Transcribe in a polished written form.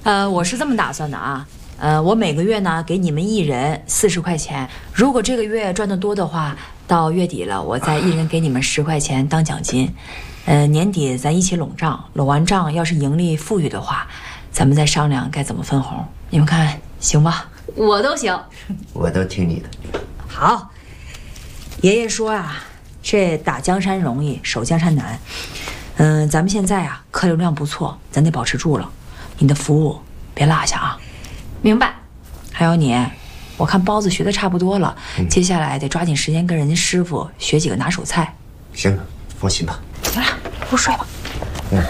我是这么打算的啊，我每个月呢给你们一人40块钱，如果这个月赚得多的话，到月底了我再一人给你们10块钱当奖金。年底咱一起拢账，拢完账要是盈利富裕的话，咱们再商量该怎么分红。你们看行吧？ 我都行， 我都听你的。 好，爷爷说啊，这打江山容易，守江山难。咱们现在啊客流量不错，咱得保持住了。你的服务别落下啊。 明白。 还有你，我看包子学的差不多了，接下来得抓紧时间跟人家师傅学几个拿手菜。 行，放心吧。 行了，入睡吧。